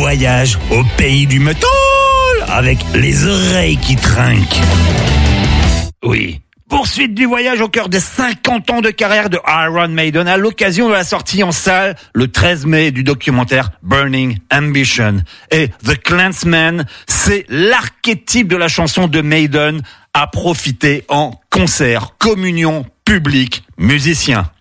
voyage au pays du métal avec les oreilles qui trinquent. Oui. Poursuite du voyage au cœur des 50 ans de carrière de Iron Maiden à l'occasion de la sortie en salle le 13 mai du documentaire Burning Ambition. Et The Clansman, c'est l'archétype de la chanson de Maiden à profiter en concert, communion, public, musicien.